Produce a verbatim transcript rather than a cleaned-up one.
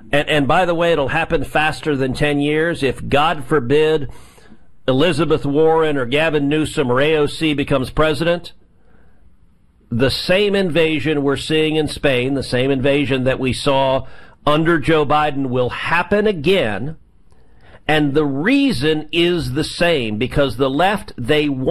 And, and by the way, it'll happen faster than ten years. If, God forbid, Elizabeth Warren or Gavin Newsom or A O C becomes president, the same invasion we're seeing in Spain, the same invasion that we saw under Joe Biden, will happen again. And the reason is the same, because the left, they want